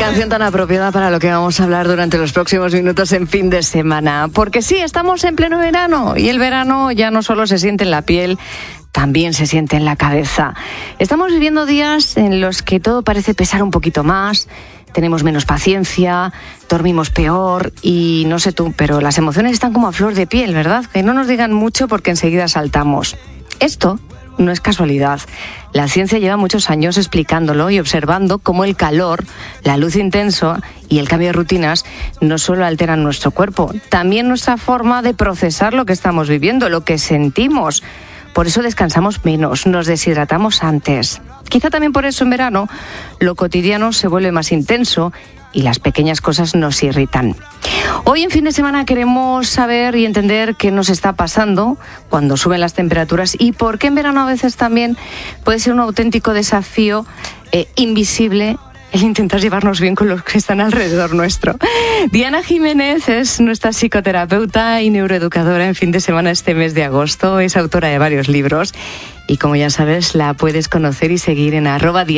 canción tan apropiada para lo que vamos a hablar durante los próximos minutos en fin de semana. Porque sí, estamos en pleno verano y el verano ya no solo se siente en la piel, también se siente en la cabeza. Estamos viviendo días en los que todo parece pesar un poquito más, tenemos menos paciencia, dormimos peor y no sé tú, pero las emociones están como a flor de piel, ¿verdad? Que no nos digan mucho porque enseguida saltamos. Esto no es casualidad. La ciencia lleva muchos años explicándolo y observando cómo el calor, la luz intensa y el cambio de rutinas no solo alteran nuestro cuerpo, también nuestra forma de procesar lo que estamos viviendo, lo que sentimos. Por eso descansamos menos, nos deshidratamos antes. Quizá también por eso en verano lo cotidiano se vuelve más intenso y las pequeñas cosas nos irritan. Hoy en fin de semana queremos saber y entender qué nos está pasando cuando suben las temperaturas y por qué en verano a veces también puede ser un auténtico desafío invisible el intentar llevarnos bien con los que están alrededor nuestro. Diana Jiménez es nuestra psicoterapeuta y neuroeducadora en fin de semana este mes de agosto. Es autora de varios libros y como ya sabes la puedes conocer y seguir en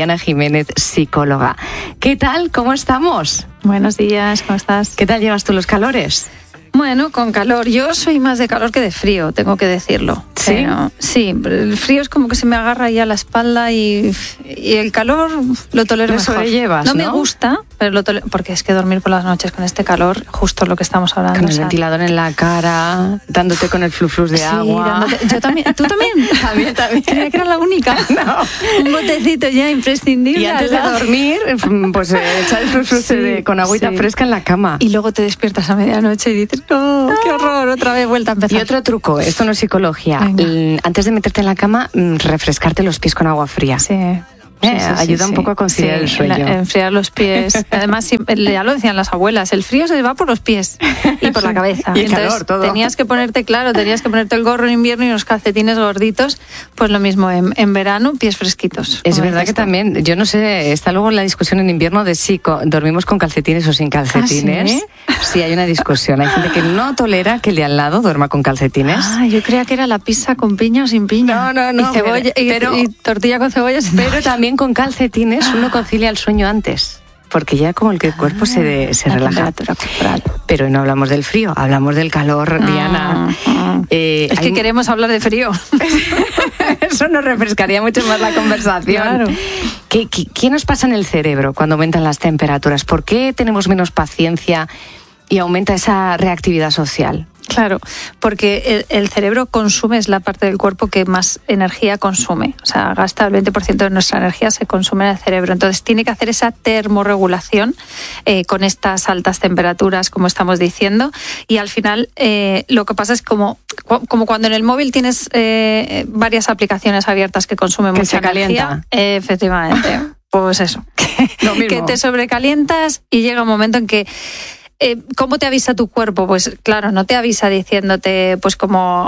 @DianaJiménezPsicóloga. ¿Qué tal? ¿Cómo estamos? Buenos días, ¿cómo estás? ¿Qué tal llevas tú los calores? Bueno, con calor. Yo soy más de calor que de frío, tengo que decirlo. ¿Sí? Pero, sí, el frío es como que se me agarra ya la espalda y el calor lo tolero mejor. Sobrellevas, ¿no? Me gusta, pero lo tolero, porque es que dormir por las noches con este calor, justo lo que estamos hablando. Con el ventilador en la cara, dándote con el fluflus de agua. Yo también. ¿Tú también? También. Creía que era la única. No. Un botecito ya imprescindible. Y antes de dormir, pues echar el fluflus con agüita fresca en la cama. Y luego te despiertas a medianoche y dices, ¡oh, qué horror! Otra vez vuelta a empezar. Y otro truco, esto no es psicología. Antes de meterte en la cama, refrescarte los pies con agua fría. Sí. Ayuda un poco a conciliar el sueño. Enfriar los pies. Además, ya lo decían las abuelas, el frío se va por los pies y por la cabeza. Y el calor, todo. Tenías que ponerte el gorro en invierno y unos calcetines gorditos. Pues lo mismo en verano, pies fresquitos. Es verdad que también, yo no sé, está luego la discusión en invierno de si dormimos con calcetines o sin calcetines. ¿Sí? Sí, hay una discusión. Hay gente que no tolera que el de al lado duerma con calcetines. Yo creía que era la pizza con piña o sin piña. No. Y cebolla, y tortilla con cebolla. Pero también con calcetines uno concilia el sueño antes, porque ya como el cuerpo se relaja. Pero hoy no hablamos del frío, hablamos del calor, Diana. Es que queremos hablar de frío. Eso nos refrescaría mucho más la conversación. Claro. ¿Qué nos pasa en el cerebro cuando aumentan las temperaturas? ¿Por qué tenemos menos paciencia y aumenta esa reactividad social? Claro, porque el cerebro consume, es la parte del cuerpo que más energía consume. O sea, gasta el 20% de nuestra energía, se consume en el cerebro. Entonces tiene que hacer esa termorregulación con estas altas temperaturas, como estamos diciendo. Y al final lo que pasa es como cuando en el móvil tienes varias aplicaciones abiertas que consumen mucha energía. Efectivamente. Pues eso, que te sobrecalientas y llega un momento en que ¿cómo te avisa tu cuerpo? Pues claro, no te avisa diciéndote, pues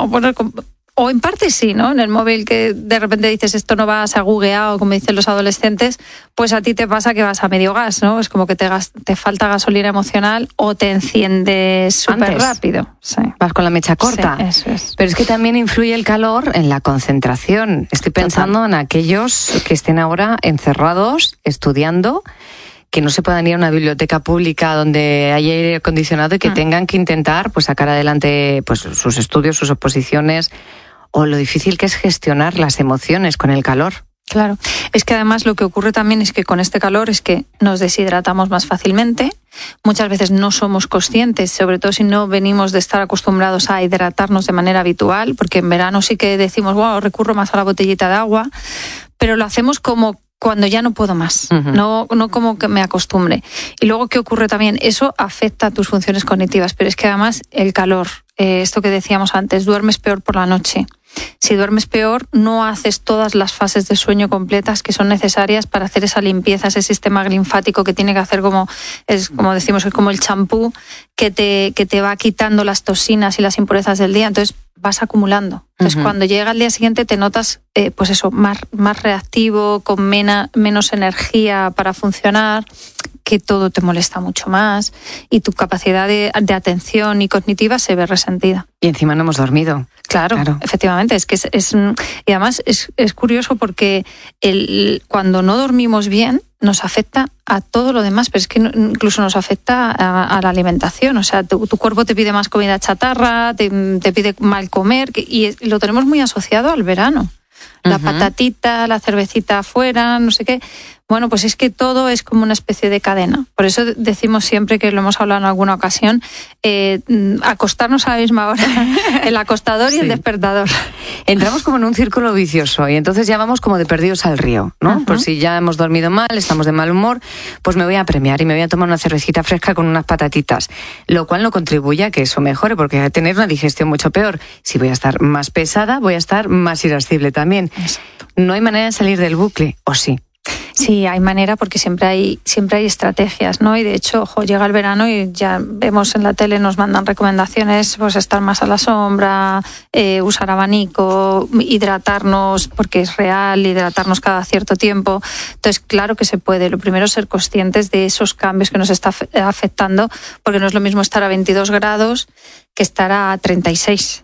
o en parte sí, ¿no? En el móvil que de repente dices esto no va, se ha bugueado, como dicen los adolescentes, pues a ti te pasa que vas a medio gas, ¿no? Es como que te falta gasolina emocional o te enciendes súper rápido. Sí. Vas con la mecha corta. Sí, eso es. Pero es que también influye el calor en la concentración. Estoy pensando en aquellos que estén ahora encerrados, estudiando, que no se puedan ir a una biblioteca pública donde haya aire acondicionado y que tengan que intentar sacar adelante sus estudios, sus oposiciones, o lo difícil que es gestionar las emociones con el calor. Claro, es que además lo que ocurre también es que con este calor es que nos deshidratamos más fácilmente, muchas veces no somos conscientes, sobre todo si no venimos de estar acostumbrados a hidratarnos de manera habitual, porque en verano sí que decimos, recurro más a la botellita de agua, pero lo hacemos como cuando ya no puedo más, no como que me acostumbre. Y luego, ¿qué ocurre también? Eso afecta a tus funciones cognitivas, pero es que además el calor, esto que decíamos antes, duermes peor por la noche. Si duermes peor, no haces todas las fases de sueño completas que son necesarias para hacer esa limpieza, ese sistema linfático que tiene que hacer como decimos, es como el champú que te va quitando las toxinas y las impurezas del día. Entonces vas acumulando. Entonces cuando llega el día siguiente te notas más reactivo, con menos energía para funcionar, que todo te molesta mucho más y tu capacidad de atención y cognitiva se ve resentida. Y encima no hemos dormido. Claro. Efectivamente. Es que y además es curioso porque cuando no dormimos bien nos afecta a todo lo demás, pero es que incluso nos afecta a la alimentación. O sea, tu cuerpo te pide más comida chatarra, te pide mal comer, y lo tenemos muy asociado al verano. La patatita, la cervecita afuera, no sé qué. Bueno, pues es que todo es como una especie de cadena. Por eso decimos siempre, que lo hemos hablado en alguna ocasión, acostarnos a la misma hora, el acostador y el despertador. Entramos como en un círculo vicioso y entonces ya vamos como de perdidos al río, ¿no? Por si ya hemos dormido mal, estamos de mal humor, pues me voy a premiar y me voy a tomar una cervecita fresca con unas patatitas, lo cual no contribuye a que eso mejore, porque voy a tener una digestión mucho peor. Si voy a estar más pesada, voy a estar más irascible también. Exacto. No hay manera de salir del bucle, ¿o sí? Sí, hay manera, porque siempre hay estrategias, ¿no? Y de hecho, llega el verano y ya vemos en la tele, nos mandan recomendaciones, pues estar más a la sombra, usar abanico, hidratarnos, porque es real, hidratarnos cada cierto tiempo. Entonces, claro que se puede. Lo primero es ser conscientes de esos cambios que nos está afectando, porque no es lo mismo estar a 22 grados que estar a 36.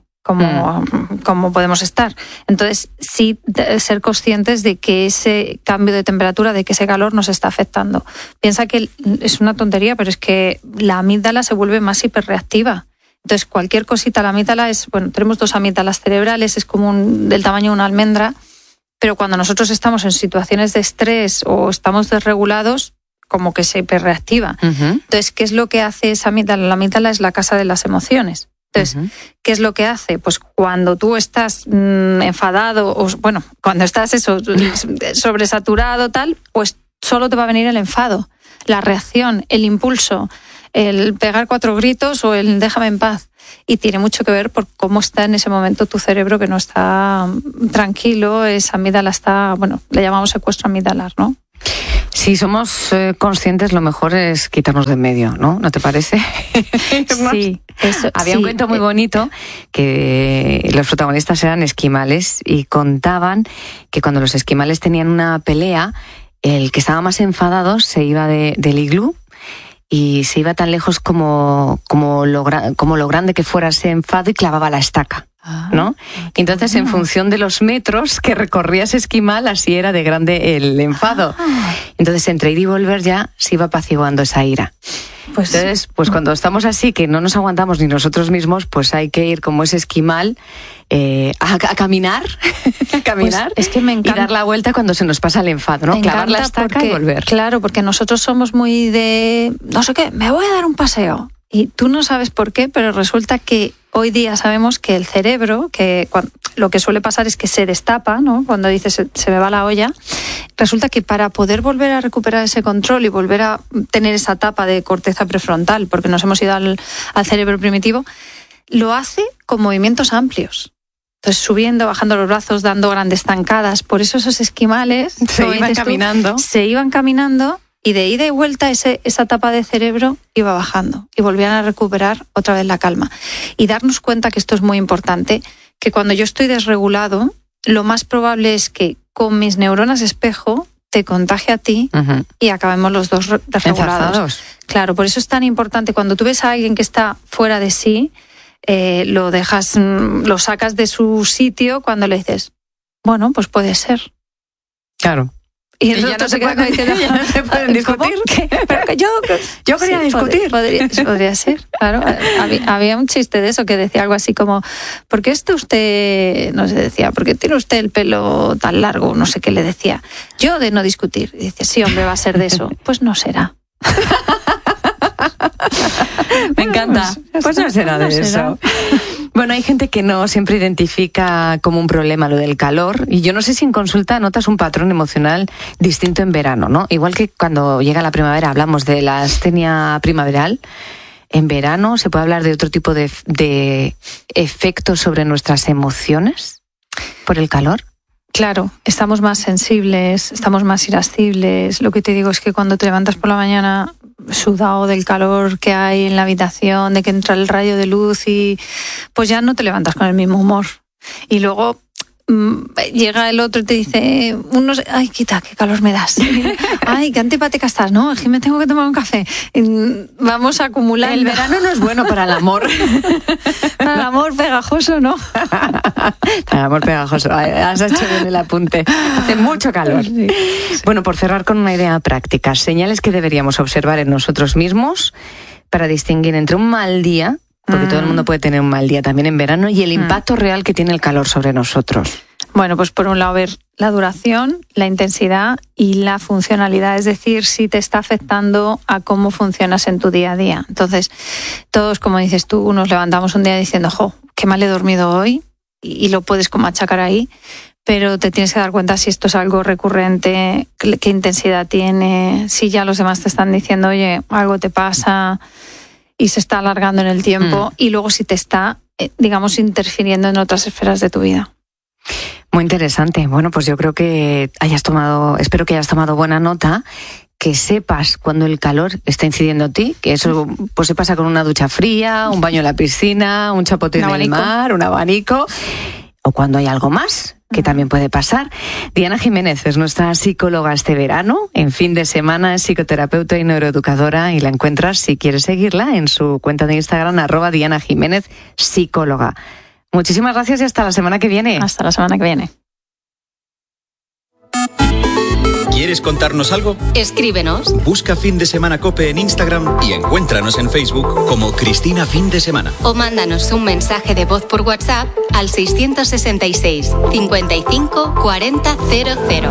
Como podemos estar. Entonces, sí, ser conscientes de que ese cambio de temperatura, de que ese calor nos está afectando. Piensa que es una tontería, pero es que la amígdala se vuelve más hiperreactiva. Entonces, cualquier cosita, la amígdala tenemos 2 amígdalas cerebrales, es como del tamaño de una almendra, pero cuando nosotros estamos en situaciones de estrés o estamos desregulados, como que se hiperreactiva. Entonces, ¿qué es lo que hace esa amígdala? La amígdala es la casa de las emociones. Entonces, ¿qué es lo que hace? Pues cuando tú estás enfadado, cuando estás sobresaturado, tal, pues solo te va a venir el enfado, la reacción, el impulso, el pegar 4 gritos o el déjame en paz. Y tiene mucho que ver por cómo está en ese momento tu cerebro, que no está tranquilo, esa amígdala está, le llamamos secuestro amigdalar, ¿no? Si somos conscientes, lo mejor es quitarnos de en medio, ¿no? ¿No te parece? Sí. Había un cuento muy bonito que los protagonistas eran esquimales y contaban que cuando los esquimales tenían una pelea, el que estaba más enfadado se iba del iglú y se iba tan lejos como lo grande que fuera ese enfado, y clavaba la estaca, ¿no? Y entonces, en función de los metros que recorría ese esquimal, así era de grande el enfado. Entonces, entre ir y volver ya se iba apaciguando esa ira. Entonces, pues cuando estamos así, que no nos aguantamos ni nosotros mismos, pues hay que ir como ese esquimal a caminar, Pues es que me encanta. Y dar la vuelta cuando se nos pasa el enfado, ¿no? Clavar la estaca y volver. Claro, porque nosotros somos muy de, no sé qué, me voy a dar un paseo. Y tú no sabes por qué, pero resulta que hoy día sabemos que el cerebro, lo que suele pasar es que se destapa, ¿no? Cuando dices se me va la olla, resulta que para poder volver a recuperar ese control y volver a tener esa tapa de corteza prefrontal, porque nos hemos ido al cerebro primitivo, lo hace con movimientos amplios. Entonces, subiendo, bajando los brazos, dando grandes zancadas. Por eso esos esquimales se iban caminando. Y de ida y vuelta esa tapa de cerebro iba bajando y volvían a recuperar otra vez la calma. Y darnos cuenta, que esto es muy importante, que cuando yo estoy desregulado, lo más probable es que con mis neuronas espejo te contagie a ti y acabemos los dos desregulados. Claro, por eso es tan importante cuando tú ves a alguien que está fuera de sí, lo sacas de su sitio cuando le dices, bueno, pues puede ser. Claro. Y el otro se queda diciendo, no se pueden discutir. Pero yo quería discutir. Podría ser, claro. Había un chiste de eso que decía algo así como, ¿por qué ¿por qué tiene usted el pelo tan largo? No sé qué le decía. Yo de no discutir. Y dice, sí, hombre, va a ser de eso. Pues no será. Me encanta. Pues no será de eso. Bueno, hay gente que no siempre identifica como un problema lo del calor, y yo no sé si en consulta notas un patrón emocional distinto en verano, ¿no? Igual que cuando llega la primavera hablamos de la astenia primaveral, en verano se puede hablar de otro tipo de efectos sobre nuestras emociones por el calor. Claro, estamos más sensibles, estamos más irascibles. Lo que te digo es que cuando te levantas por la mañana sudado del calor que hay en la habitación, de que entra el rayo de luz, y pues ya no te levantas con el mismo humor. Y luego llega el otro y te dice, ay, quita, qué calor me das. Ay, qué antipática estás, ¿no? Es que me tengo que tomar un café. Vamos a acumular. El verano no es bueno para el amor. Para el amor pegajoso, ¿no? Para el amor pegajoso. Has hecho bien el apunte. Hace mucho calor. Sí. Bueno, por cerrar con una idea práctica, señales que deberíamos observar en nosotros mismos para distinguir entre un mal día, porque todo el mundo puede tener un mal día también en verano, y el impacto real que tiene el calor sobre nosotros. Bueno, pues por un lado ver la duración, la intensidad y la funcionalidad, es decir, si te está afectando a cómo funcionas en tu día a día. Entonces, todos, como dices tú, nos levantamos un día diciendo, qué mal he dormido hoy, y lo puedes como achacar ahí, pero te tienes que dar cuenta si esto es algo recurrente, qué intensidad tiene, si ya los demás te están diciendo, oye, algo te pasa y se está alargando en el tiempo, y luego si te está, digamos, interfiriendo en otras esferas de tu vida. Muy interesante. Bueno, pues yo creo que espero que hayas tomado buena nota, que sepas cuando el calor está incidiendo en ti, que eso pues se pasa con una ducha fría, un baño en la piscina, un chapote en el mar, un abanico, o cuando hay algo más, que también puede pasar. Diana Jiménez es nuestra psicóloga este verano. En fin de semana es psicoterapeuta y neuroeducadora, y la encuentras, si quieres seguirla, en su cuenta de Instagram, @Diana Jiménez psicóloga. Muchísimas gracias y hasta la semana que viene. Hasta la semana que viene. ¿Quieres contarnos algo? Escríbenos. Busca Fin de Semana COPE en Instagram y encuéntranos en Facebook como Cristina Fin de Semana. O mándanos un mensaje de voz por WhatsApp al 666 55 40 00.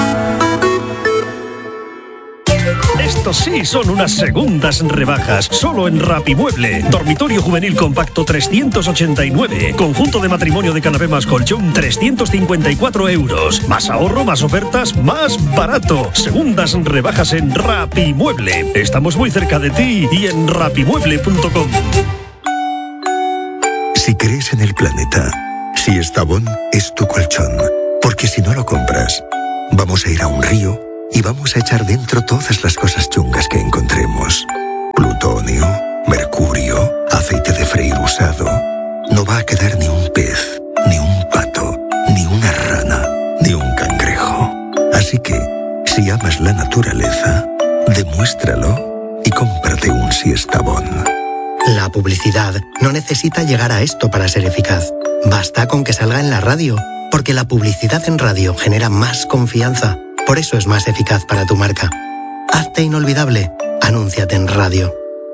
Estos sí son unas segundas rebajas, solo en Rapimueble. Dormitorio juvenil compacto 389. Conjunto de matrimonio de canapé más colchón 354 euros. Más ahorro, más ofertas, más barato. Segundas rebajas en Rapimueble. Estamos muy cerca de ti y en rapimueble.com. Si crees en el planeta, Siestabón es tu colchón. Porque si no lo compras, vamos a ir a un río y vamos a echar dentro todas las cosas chungas que encontremos. Plutonio, mercurio, aceite de freír usado. No va a quedar ni un pez, ni un pato, ni una rana, ni un cangrejo. Así que, si amas la naturaleza, demuéstralo y cómprate un Siestabón. La publicidad no necesita llegar a esto para ser eficaz. Basta con que salga en la radio, porque la publicidad en radio genera más confianza. Por eso es más eficaz para tu marca. Hazte inolvidable. Anúnciate en radio.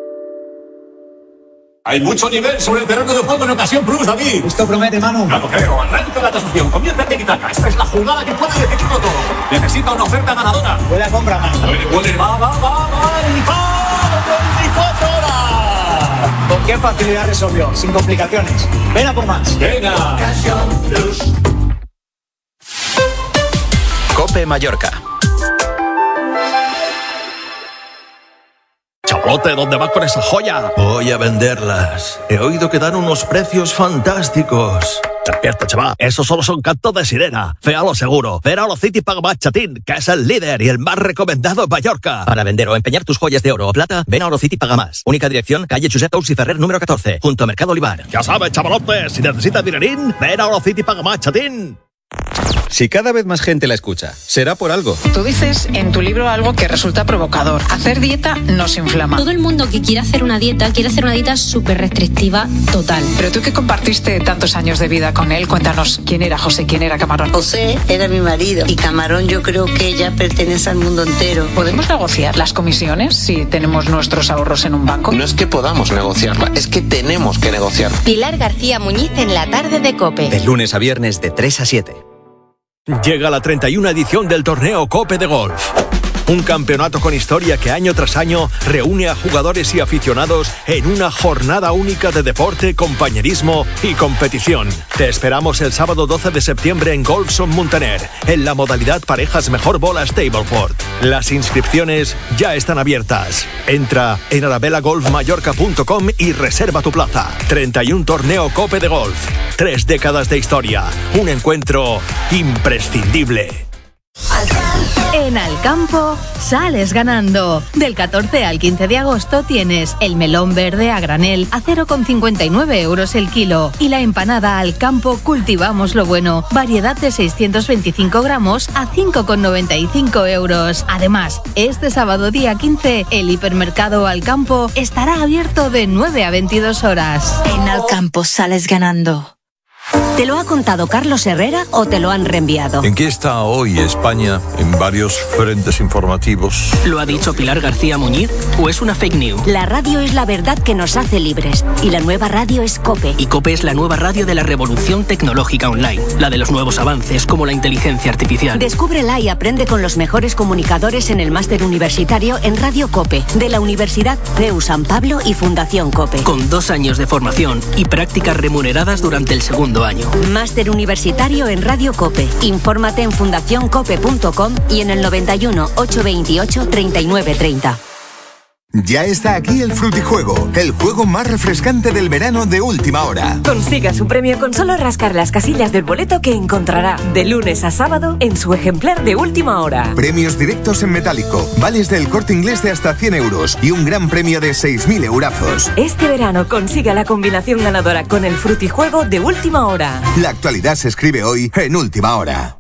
Hay mucho nivel sobre el terreno de juego en ocasión Plus, David. Esto promete, Manu. Claro, creo. Arranca la tasación. Comienza Tiki-Taka. Esta es la jugada que puede decidirlo todo. Necesita una oferta ganadora. Buena compra, Manu. Va. 24 horas. ¿Con qué facilidad resolvió? Sin complicaciones. Ven a por más. Venga. Ocasión Plus. COPE Mallorca. Chapote, ¿dónde vas con esa joya? Voy a venderlas. He oído que dan unos precios fantásticos. Despierta, chaval. Esos solo son cantos de sirena. Féalo seguro. Ven a Orocity Paga Más Chatín, que es el líder y el más recomendado en Mallorca. Para vender o empeñar tus joyas de oro o plata, ven a Orocity Paga Más. Única dirección, calle Josep Tous y Ferrer número 14, junto a Mercado Olivar. Ya sabes, chavalote, si necesitas dinerín, ven a Orocity Paga Más Chatín. Si cada vez más gente la escucha, será por algo. Tú dices en tu libro algo que resulta provocador. Hacer dieta nos inflama. Todo el mundo que quiere hacer una dieta súper restrictiva total. Pero tú que compartiste tantos años de vida con él, cuéntanos quién era José, quién era Camarón. José era mi marido y Camarón yo creo que ya pertenece al mundo entero. ¿Podemos negociar las comisiones si tenemos nuestros ahorros en un banco? No es que podamos negociarla, es que tenemos que negociar. Pilar García Muñiz en la tarde de COPE. De lunes a viernes de 3 a 7. Llega la 31 edición del torneo COPE de Golf. Un campeonato con historia que año tras año reúne a jugadores y aficionados en una jornada única de deporte, compañerismo y competición. Te esperamos el sábado 12 de septiembre en Golfson Muntaner, en la modalidad parejas mejor bola Stableford. Las inscripciones ya están abiertas. Entra en arabelagolfmallorca.com y reserva tu plaza. 31 torneo COPE de Golf. 3 décadas de historia. Un encuentro imprescindible. Al En Alcampo sales ganando. Del 14 al 15 de agosto tienes el melón verde a granel a 0,59 euros el kilo y la empanada Alcampo Cultivamos lo Bueno, variedad de 625 gramos a 5,95 euros. Además, este sábado día 15, el hipermercado Alcampo estará abierto de 9 a 22 horas. En Alcampo sales ganando. ¿Te lo ha contado Carlos Herrera o te lo han reenviado? ¿En qué está hoy España en varios frentes informativos? ¿Lo ha dicho Pilar García Muñiz o es una fake news? La radio es la verdad que nos hace libres y la nueva radio es COPE. Y COPE es la nueva radio de la revolución tecnológica online, la de los nuevos avances como la inteligencia artificial. Descúbrela y aprende con los mejores comunicadores en el máster universitario en Radio COPE de la Universidad CEU San Pablo y Fundación COPE. Con 2 años de formación y prácticas remuneradas durante el segundo año. Máster universitario en Radio COPE. Infórmate en fundacioncope.com y en el 91 828 3930. Ya está aquí el Frutijuego, el juego más refrescante del verano de última hora. Consiga su premio con solo rascar las casillas del boleto que encontrará de lunes a sábado en su ejemplar de última hora. Premios directos en metálico, vales del Corte Inglés de hasta 100 euros y un gran premio de 6.000 eurazos. Este verano consiga la combinación ganadora con el Frutijuego de última hora. La actualidad se escribe hoy en última hora.